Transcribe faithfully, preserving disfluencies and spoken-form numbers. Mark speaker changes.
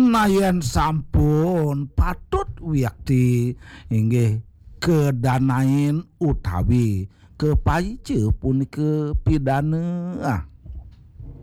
Speaker 1: Nayen sampun patut wiakti inggih kedanain utawi kepaije punika pidana.